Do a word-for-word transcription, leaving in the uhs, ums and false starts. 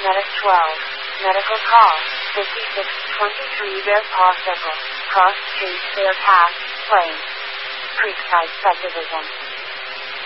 Medic twelve. Medical call. fifty-six twenty-three Bear Paw Circle. Cross Street Fair Path, Plain. Creekside Subdivision.